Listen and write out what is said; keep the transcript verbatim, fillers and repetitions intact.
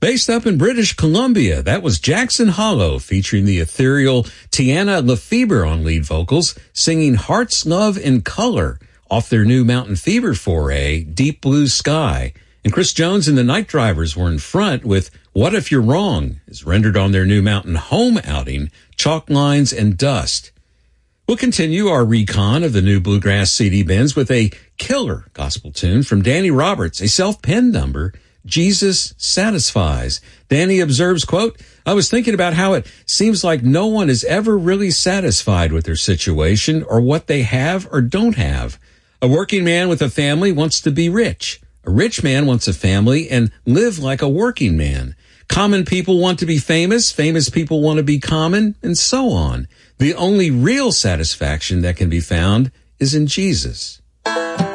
Based up in British Columbia, that was Jackson Hollow, featuring the ethereal Tiana Lefebvre on lead vocals, singing Hearts, Love, and Color off their new Mountain Fever foray, Deep Blue Sky. And Chris Jones and the Night Drivers were in front with What If You're Wrong, is rendered on their new Mountain Home outing, Chalk Lines and Dust. We'll continue our recon of the new Bluegrass C D bins with a killer gospel tune from Danny Roberts, a self-penned number, Jesus Satisfies. Danny observes, quote, I was thinking about how it seems like no one is ever really satisfied with their situation or what they have or don't have. A working man with a family wants to be rich. A rich man wants a family and live like a working man. Common people want to be famous. Famous people want to be common, and so on. The only real satisfaction that can be found is in Jesus.